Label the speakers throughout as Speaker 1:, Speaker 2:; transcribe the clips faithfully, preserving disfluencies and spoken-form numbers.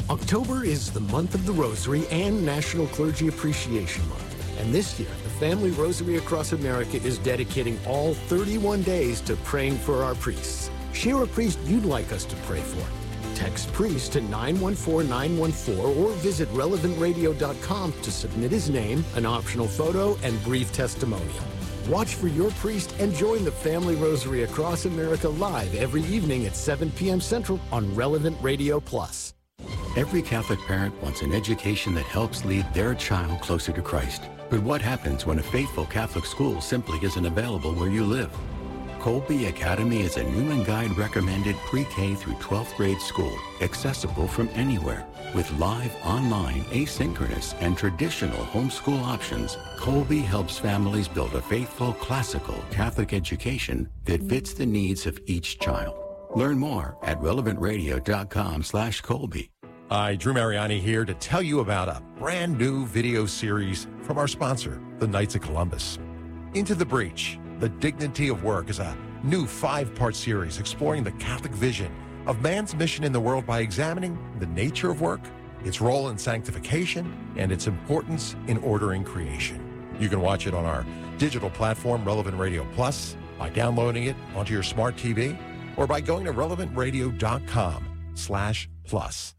Speaker 1: October is the month of the Rosary and National Clergy Appreciation Month. And this year, the Family Rosary Across America is dedicating all thirty-one days to praying for our priests. Share a priest you'd like us to pray for. Text priest to nine one four nine one four or visit relevant radio dot com to submit his name, an optional photo, and brief testimonial. Watch for your priest and join the Family Rosary Across America live every evening at seven p.m. Central on Relevant Radio Plus.
Speaker 2: Every Catholic parent wants an education that helps lead their child closer to Christ. But what happens when a faithful Catholic school simply isn't available where you live? Colby Academy is a Newman Guide recommended pre-K through twelfth grade school, accessible from anywhere. With live, online, asynchronous, and traditional homeschool options, Colby helps families build a faithful, classical Catholic education that fits the needs of each child. Learn more at relevant radio dot com slash Colby.
Speaker 3: Hi, Drew Mariani here to tell you about a brand new video series from our sponsor, the Knights of Columbus. Into the Breach, The Dignity of Work is a new five-part series exploring the Catholic vision of man's mission in the world by examining the nature of work, its role in sanctification, and its importance in ordering creation. You can watch it on our digital platform, Relevant Radio Plus, by downloading it onto your smart T V, or by going to relevant radio dot com slash plus.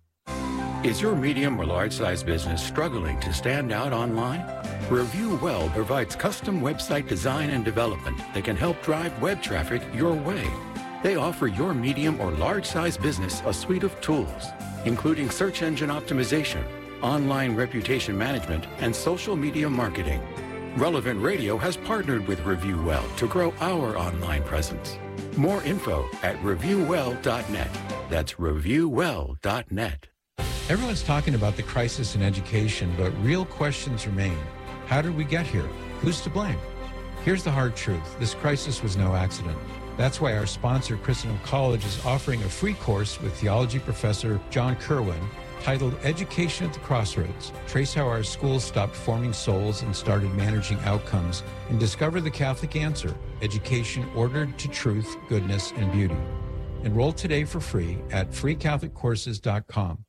Speaker 2: Is your medium or large-size business struggling to stand out online? Review Well provides custom website design and development that can help drive web traffic your way. They offer your medium or large-size business a suite of tools, including search engine optimization, online reputation management, and social media marketing. Relevant Radio has partnered with Review Well to grow our online presence. More info at review well dot net. That's review well dot net.
Speaker 4: Everyone's talking about the crisis in education, but real questions remain. How did we get here? Who's to blame? Here's the hard truth. This crisis was no accident. That's why our sponsor, Christendom College, is offering a free course with theology professor John Kerwin titled Education at the Crossroads. Trace how our schools stopped forming souls and started managing outcomes, and discover the Catholic answer, education ordered to truth, goodness, and beauty. Enroll today for free at free catholic courses dot com.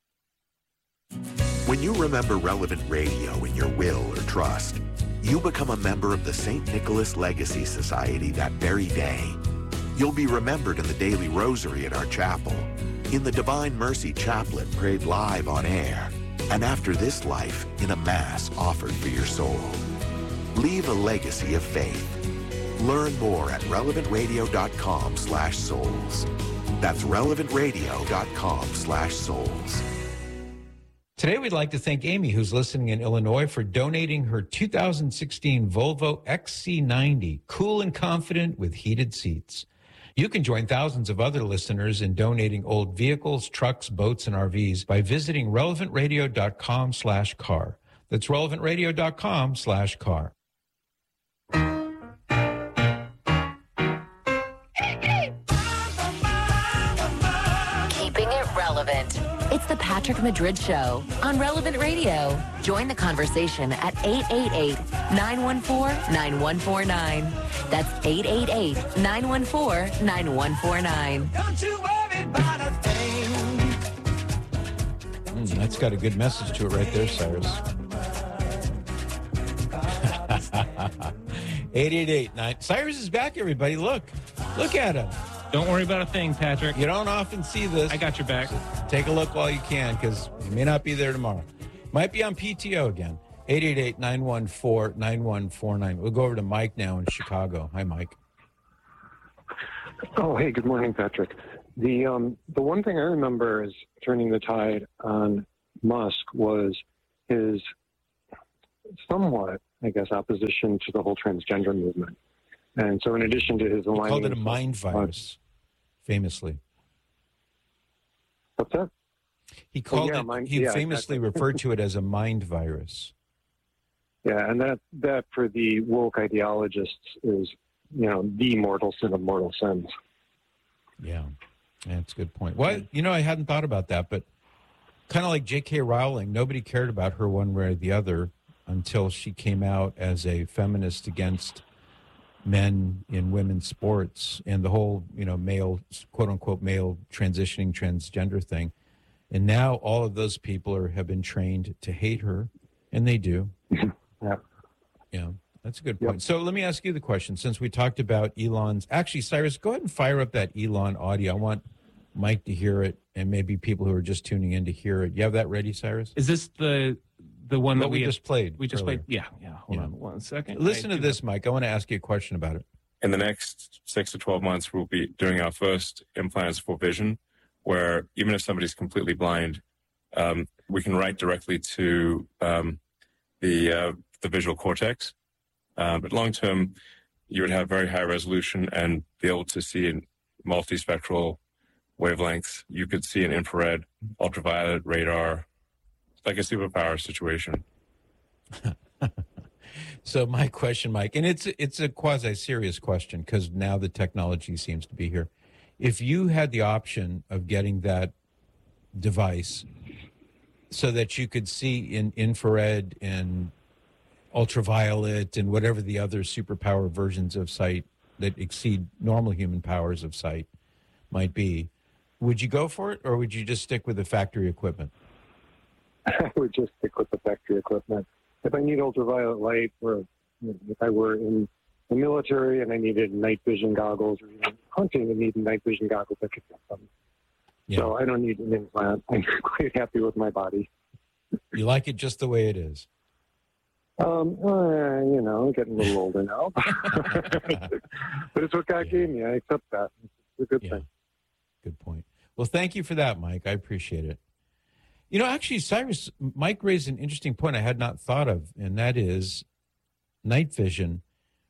Speaker 5: When you remember Relevant Radio in your will or trust, you become a member of the Saint Nicholas Legacy Society that very day. You'll be remembered in the daily rosary at our chapel, in the Divine Mercy Chaplet prayed live on air, and after this life in a Mass offered for your soul. Leave a legacy of faith. Learn more at relevant radio dot com slash souls. That's relevant radio dot com slash souls.
Speaker 4: Today, we'd like to thank Amy, who's listening in Illinois, for donating her two thousand sixteen Volvo X C ninety, cool and confident with heated seats. You can join thousands of other listeners in donating old vehicles, trucks, boats, and R Vs by visiting relevant radio dot com slash car. That's relevant radio dot com slash car.
Speaker 6: Keeping it relevant. It's the Patrick Madrid Show on Relevant Radio. Join the conversation at eight eight eight, nine one four, nine one four nine. That's eight eight eight, nine one four, nine one four nine. Don't you worry about a thing.
Speaker 4: Mm, that's got a good message to it right there, Cyrus. eight eight eight nine. Cyrus is back, everybody. Look. Look at him.
Speaker 7: Don't worry about a thing, Patrick.
Speaker 4: You don't often see this.
Speaker 7: I got your back.
Speaker 4: So take a look while you can, because you may not be there tomorrow. Might be on P T O again. eight eight eight, nine one four, nine one four nine. We'll go over to Mike now in Chicago. Hi, Mike.
Speaker 8: Oh, hey, good morning, Patrick. The um, the one thing I remember as turning the tide on Musk was his somewhat, I guess, opposition to the whole transgender movement. And so in addition to his aligning...
Speaker 4: He called it a mind virus, famously.
Speaker 8: What's that?
Speaker 4: He called
Speaker 8: oh, yeah,
Speaker 4: it,
Speaker 8: mind,
Speaker 4: he
Speaker 8: yeah,
Speaker 4: famously
Speaker 8: exactly.
Speaker 4: referred to it as a mind virus.
Speaker 8: Yeah, and that, that for the woke ideologists is, you know, the mortal sin of mortal sins.
Speaker 4: Yeah, that's a good point. Well, you know, I hadn't thought about that, but kind of like J K Rowling, nobody cared about her one way or the other until she came out as a feminist against men in women's sports and the whole, you know, male, quote unquote, male transitioning transgender thing. And now all of those people are, have been trained to hate her, and they do.
Speaker 8: Yeah.
Speaker 4: Yeah, that's a good point. Yep. So let me ask you the question, since we talked about Elon's... Actually, Cyrus, go ahead and fire up that Elon audio. I want Mike to hear it, and maybe people who are just tuning in to hear it. You have that ready, Cyrus?
Speaker 7: Is this the the one
Speaker 4: that,
Speaker 7: that
Speaker 4: we,
Speaker 7: we
Speaker 4: just played?
Speaker 7: We just
Speaker 4: earlier.
Speaker 7: played. Yeah, yeah. Hold yeah. on one second.
Speaker 4: Listen I to this, that. Mike. I want to ask you a question about it.
Speaker 9: In the next six to twelve months, we'll be doing our first implants for vision, where even if somebody's completely blind, um, we can write directly to um, the uh, the visual cortex. Uh, but long term, you would have very high resolution and be able to see in multispectral wavelengths. You could see in infrared, ultraviolet, radar. It's like a superpower situation.
Speaker 4: So my question, Mike, and it's it's a quasi-serious question because now the technology seems to be here. If you had the option of getting that device so that you could see in infrared and ultraviolet and whatever the other superpower versions of sight that exceed normal human powers of sight might be, would you go for it, or would you just stick with the factory equipment?
Speaker 8: I would just stick with the factory equipment. If I need ultraviolet light, or if I were in the military and I needed night vision goggles, or even hunting and needed night vision goggles, I could get them. Yeah. So I don't need an implant. I'm quite happy with my body.
Speaker 4: You like it just the way it is?
Speaker 8: Um, uh, you know, I'm getting a little older now. But it's what God yeah. gave me. I accept that. It's a good yeah. thing.
Speaker 4: Good point. Well, thank you for that, Mike. I appreciate it. You know, actually, Cyrus, Mike raised an interesting point I had not thought of, and that is night vision.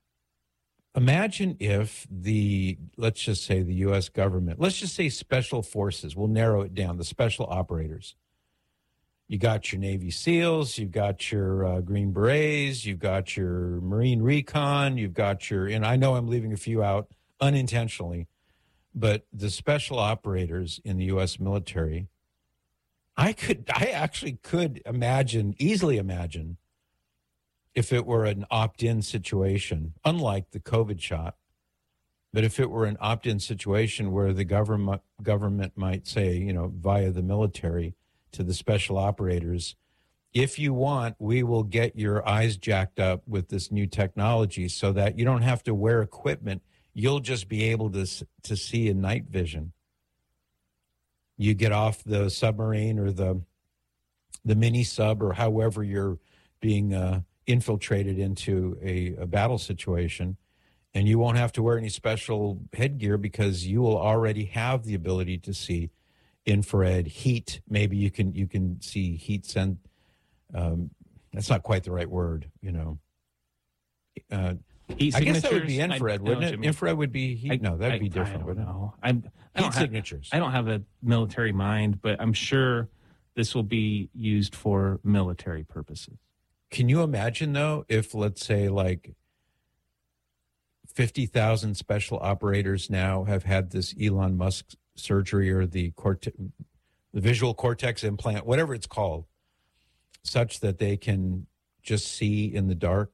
Speaker 4: Imagine if the, let's just say the U S government, let's just say special forces, we'll narrow it down, the special operators. You got your Navy SEALs, you've got your uh, Green Berets, you've got your Marine Recon, you've got your, and I know I'm leaving a few out unintentionally, but the special operators in the U S military, I could, I actually could imagine, easily imagine, if it were an opt-in situation, unlike the COVID shot, but if it were an opt-in situation where the government government might say, you know, via the military to the special operators, if you want, we will get your eyes jacked up with this new technology so that you don't have to wear equipment. You'll just be able to to see in night vision. You get off the submarine or the the mini sub or however you're being uh, infiltrated into a, a battle situation, and you won't have to wear any special headgear because you will already have the ability to see infrared heat. Maybe you can you can see heat send. Um, that's not quite the right word, you know. Uh,
Speaker 7: Heat
Speaker 4: I guess that would be infrared, I, wouldn't it? Infrared would be heat. I, no, that'd
Speaker 7: I,
Speaker 4: be different,
Speaker 7: I
Speaker 4: wouldn't
Speaker 7: know.
Speaker 4: it?
Speaker 7: I'm, I
Speaker 4: heat
Speaker 7: don't
Speaker 4: signatures.
Speaker 7: Have, I don't have a military mind, but I'm sure this will be used for military purposes.
Speaker 4: Can you imagine, though, if, let's say, like fifty thousand special operators now have had this Elon Musk surgery or the, corte- the visual cortex implant, whatever it's called, such that they can just see in the dark?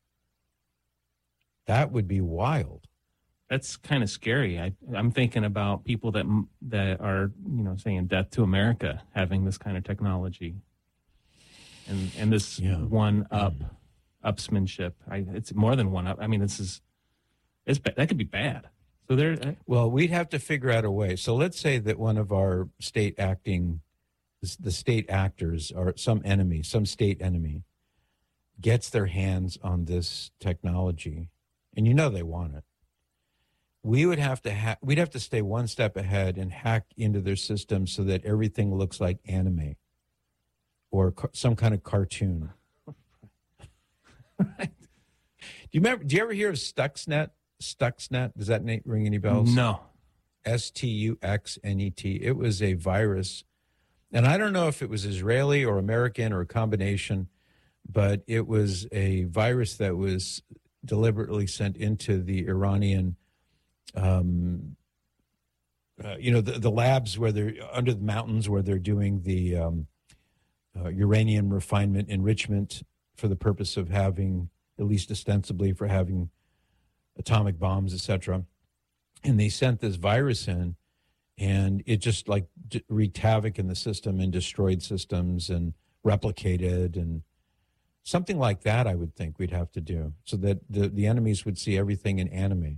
Speaker 4: That would be wild.
Speaker 7: That's kind of scary. I, I'm thinking about people that that are, you know, saying death to America having this kind of technology, and and this yeah. one up, mm. upsmanship. I, it's more than one up. I mean, this is, it's that could be bad. So there. I,
Speaker 4: well, we'd have to figure out a way. So let's say that one of our state acting, the state actors, or some enemy, some state enemy, gets their hands on this technology. And you know they want it. We would have to ha- we'd have to stay one step ahead and hack into their system so that everything looks like anime or ca- some kind of cartoon. Right. Do you remember? Do you ever hear of Stuxnet? Stuxnet? Does that name ring any bells?
Speaker 7: No.
Speaker 4: S T U X N E T. It was a virus, and I don't know if it was Israeli or American or a combination, but it was a virus that was deliberately sent into the Iranian, um, uh, you know, the, the labs where they're under the mountains where they're doing the um, uh, uranium refinement enrichment for the purpose of having, at least ostensibly, for having atomic bombs, et cetera. And they sent this virus in, and it just like d- wreaked havoc in the system and destroyed systems and replicated, and something like that I would think we'd have to do so that the, the enemies would see everything in anime.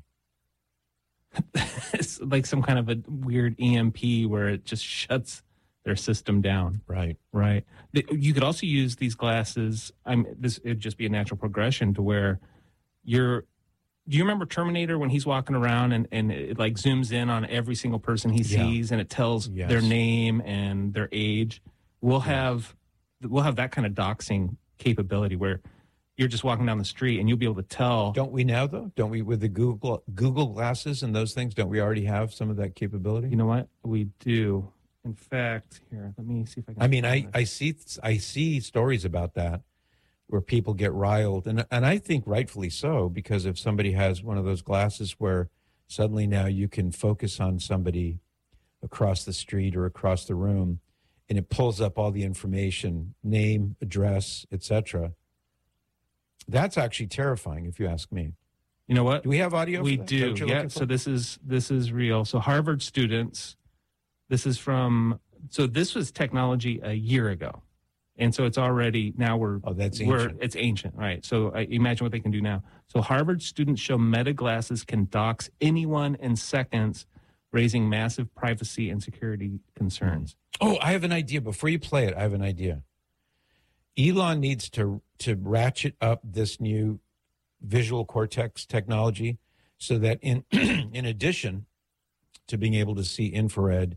Speaker 7: It's like some kind of a weird E M P where it just shuts their system down.
Speaker 4: Right.
Speaker 7: Right. You could also use these glasses. I'm this it'd just be a natural progression to where you're do you remember Terminator when he's walking around and, and it like zooms in on every single person he
Speaker 4: Yeah.
Speaker 7: sees and it tells
Speaker 4: Yes.
Speaker 7: their name and their age? We'll have we'll have that kind of doxing capability where you're just walking down the street and you'll be able to tell.
Speaker 4: Don't we now, though? Don't we, with the Google Google glasses and those things, don't we already have some of that capability?
Speaker 7: You know what? We do. In fact, here, let me see if I can.
Speaker 4: I mean, I,
Speaker 7: find this.
Speaker 4: I see I see stories about that where people get riled, and and I think rightfully so, because if somebody has one of those glasses where suddenly now you can focus on somebody across the street or across the room, and it pulls up all the information, name, address, et cetera. That's actually terrifying, if you ask me.
Speaker 7: You know what?
Speaker 4: Do we have audio?
Speaker 7: We
Speaker 4: for that? Is that
Speaker 7: do.
Speaker 4: what you're
Speaker 7: Yeah.
Speaker 4: looking
Speaker 7: So
Speaker 4: for?
Speaker 7: this is this is real. So Harvard students. This is from. So this was technology a year ago, and so it's already now we're.
Speaker 4: Oh, that's
Speaker 7: we're,
Speaker 4: ancient.
Speaker 7: It's ancient, right? So uh, imagine what they can do now. So Harvard students show Meta glasses can dox anyone in seconds, raising massive privacy and security concerns.
Speaker 4: Oh, I have an idea. Before you play it, I have an idea. Elon needs to to ratchet up this new visual cortex technology so that in in addition to being able to see infrared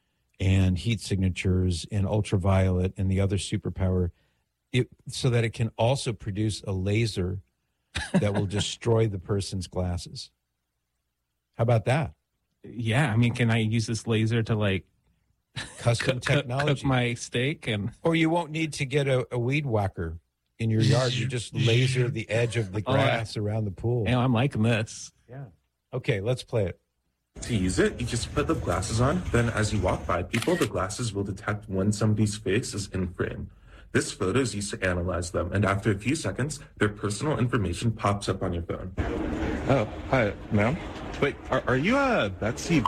Speaker 4: and heat signatures and ultraviolet and the other superpower, it, so that it can also produce a laser that will destroy the person's glasses. How about that?
Speaker 7: Yeah, I mean, can I use this laser to like
Speaker 4: Custom
Speaker 7: cook, cook,
Speaker 4: technology.
Speaker 7: cook my steak and?
Speaker 4: Or you won't need to get a, a weed whacker in your yard. You just laser the edge of the
Speaker 7: Oh, yeah.
Speaker 4: grass around the pool.
Speaker 7: Yeah, I'm liking this.
Speaker 4: Yeah. Okay, let's play it.
Speaker 10: To use it, you just put the glasses on. Then as you walk by people, the glasses will detect when somebody's face is in frame. This photo is used to analyze them, and after a few seconds, their personal information pops up on your phone. Oh, hi, ma'am. Wait, are, are you uh, Betsy?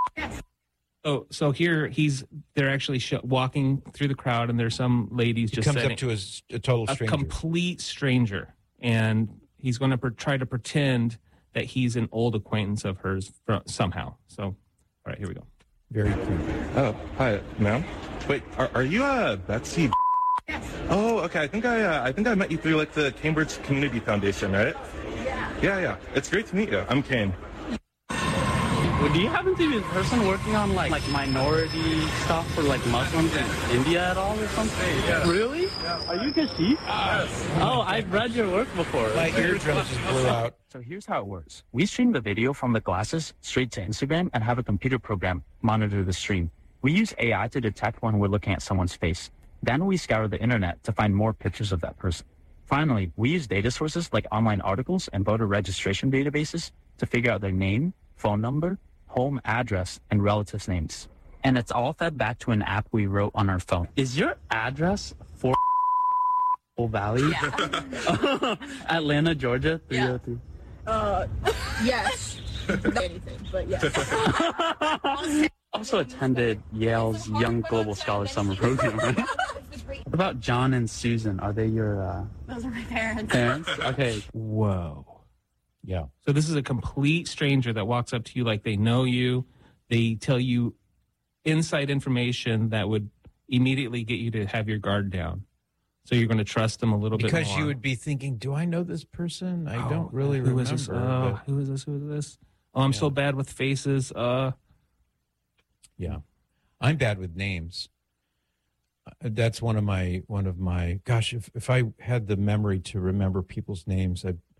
Speaker 7: Oh, so here he's, they're actually sh- walking through the crowd and there's some ladies
Speaker 4: He
Speaker 7: just
Speaker 4: comes
Speaker 7: sitting,
Speaker 4: up to a, s- a total
Speaker 7: a
Speaker 4: stranger.
Speaker 7: complete stranger. And he's going to per- try to pretend that he's an old acquaintance of hers fro- somehow. So, all right, here we go.
Speaker 4: Very creepy.
Speaker 10: Oh, hi, ma'am. Wait, are, are you uh, Betsy? Oh, okay. I think I uh, I think I met you through like the Cambridge Community Foundation, right? Yeah. Yeah, yeah. It's great to meet you. I'm Kane.
Speaker 11: Do you happen to be the person working on like like minority stuff for like Muslims in India at all or something?
Speaker 10: Yeah.
Speaker 11: Really? Yeah. Are you Kashif? Yes. Oh, I've read your work before.
Speaker 4: My eardrums just blew out.
Speaker 11: So here's how it works. We stream the video from the glasses straight to Instagram and have a computer program monitor the stream. We use A I to detect when we're looking at someone's face. Then we scour the internet to find more pictures of that person. Finally, we use data sources like online articles and voter registration databases to figure out their name, phone number, home address, and relatives' names. And it's all fed back to an app we wrote on our phone. Is your address for Valley?
Speaker 12: Yeah.
Speaker 11: Atlanta, Georgia, three oh three.
Speaker 12: Uh, yes. Not anything, but yes.
Speaker 11: Also attended Yale's Young Global Scholar Summer Program, right? What about John and Susan? Are they your uh,
Speaker 12: Those are my parents.
Speaker 11: parents? Okay.
Speaker 7: Whoa.
Speaker 4: Yeah.
Speaker 7: So this is a complete stranger that walks up to you like they know you. They tell you inside information that would immediately get you to have your guard down. So you're going to trust them a little bit more.
Speaker 4: Because you would be thinking, do I know this person? I
Speaker 7: Oh,
Speaker 4: don't really
Speaker 7: who
Speaker 4: remember.
Speaker 7: is this? Oh,
Speaker 4: but-
Speaker 7: who is this? Who is this? Oh, I'm so bad with faces. Uh,
Speaker 4: Yeah, I'm bad with names. Uh, That's one of my one of my. Gosh, if if I had the memory to remember people's names, I'd